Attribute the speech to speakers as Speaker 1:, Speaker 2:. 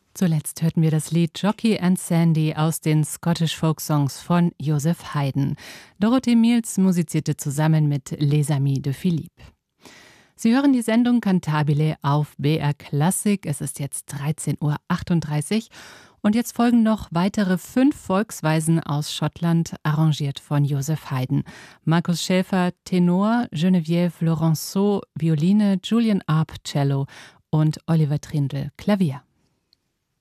Speaker 1: Zuletzt hörten wir das Lied Jockey and Sandy aus den Scottish Folk Songs von Joseph Haydn. Dorothee Miels musizierte zusammen mit Les Amis de Philippe. Sie hören die Sendung Cantabile auf BR Klassik. Es ist jetzt 13:38 Uhr und jetzt folgen noch weitere 5 Volksweisen aus Schottland, arrangiert von Joseph Haydn. Markus Schäfer, Tenor, Geneviève Laurenceau, Violine, Julian Arp, Cello und Oliver Trindle, Klavier.